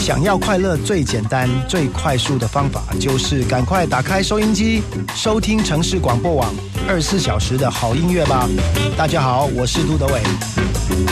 想要快乐最简单、最快速的方法，就是赶快打开收音机，收听城市广播网24小时的好音乐吧。大家好，我是杜德伟。